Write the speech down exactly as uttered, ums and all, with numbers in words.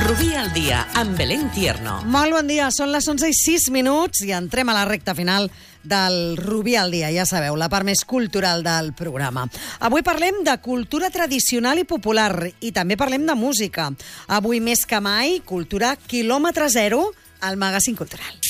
Rubí al dia, amb Belén Tierno. Molt bon dia, són les onze i sis minuts i entrem a la recta final del Rubí al dia, ja sabeu, la part més cultural del programa. Avui parlem de cultura tradicional i popular i també parlem de música. Avui més que mai, cultura quilòmetre zero al Magazín Cultural.